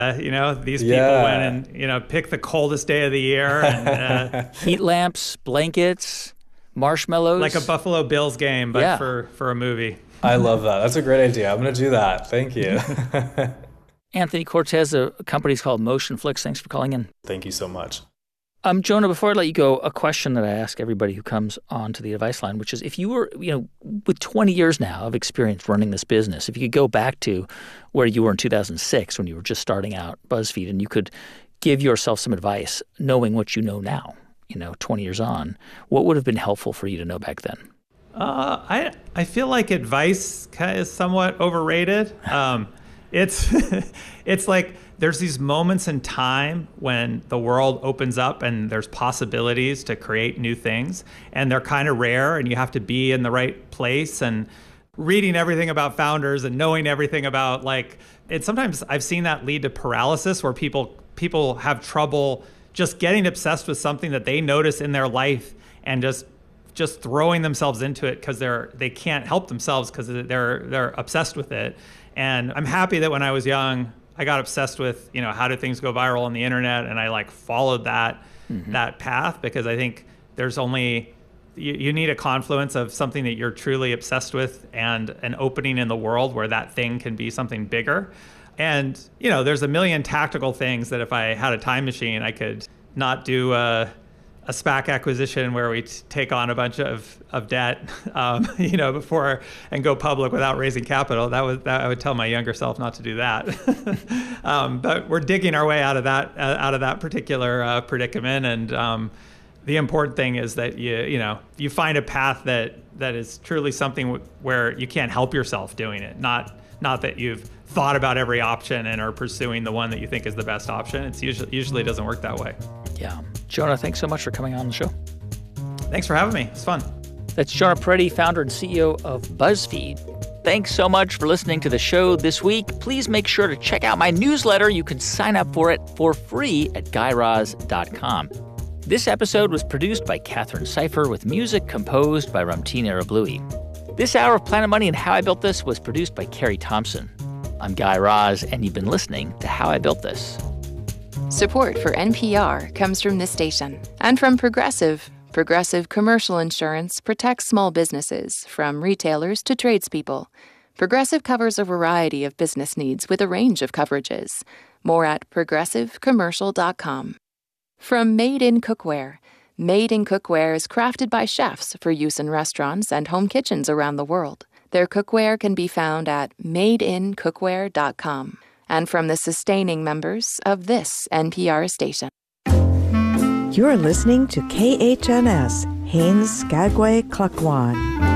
These people went and, pick the coldest day of the year. And, heat lamps, blankets, marshmallows. Like a Buffalo Bills game, but for a movie. I love that. That's a great idea. I'm going to do that. Thank you. Anthony Cortez, a company's called MotionFlix. Thanks for calling in. Thank you so much. Jonah, before I let you go, a question that I ask everybody who comes onto the advice line, which is if you were, with 20 years now of experience running this business, if you could go back to where you were in 2006 when you were just starting out BuzzFeed and you could give yourself some advice knowing what you know now, 20 years on, what would have been helpful for you to know back then? I feel like advice is somewhat overrated. It's like there's these moments in time when the world opens up and there's possibilities to create new things, and they're kind of rare, and you have to be in the right place. And reading everything about founders and knowing everything about sometimes I've seen that lead to paralysis where people have trouble just getting obsessed with something that they notice in their life and just throwing themselves into it because they can't help themselves because they're obsessed with it. And I'm happy that when I was young, I got obsessed with, how do things go viral on the internet, and I followed that path, because I think there's only you need a confluence of something that you're truly obsessed with and an opening in the world where that thing can be something bigger. And there's a million tactical things that if I had a time machine, I could not do a SPAC acquisition where we take on a bunch of debt, before and go public without raising capital. I would tell my younger self not to do that. But we're digging our way out of that particular predicament. And the important thing is that you find a path that is truly something where you can't help yourself doing it. Not that you've thought about every option and are pursuing the one that you think is the best option. It's usually doesn't work that way. Yeah. Jonah, thanks so much for coming on the show. Thanks for having me. It's fun. That's Jonah Peretti, founder and CEO of BuzzFeed. Thanks so much for listening to the show this week. Please make sure to check out my newsletter. You can sign up for it for free at GuyRaz.com. This episode was produced by Catherine Cipher with music composed by Ramtin Arablouei. This hour of Planet Money and How I Built This was produced by Carrie Thompson. I'm Guy Raz, and you've been listening to How I Built This. Support for NPR comes from this station and from Progressive. Progressive Commercial Insurance protects small businesses, from retailers to tradespeople. Progressive covers a variety of business needs with a range of coverages. More at progressivecommercial.com. From Made in Cookware. Made in Cookware is crafted by chefs for use in restaurants and home kitchens around the world. Their cookware can be found at madeincookware.com. And from the sustaining members of this NPR station. You're listening to KHNS, Haines, Skagway, Klukwan.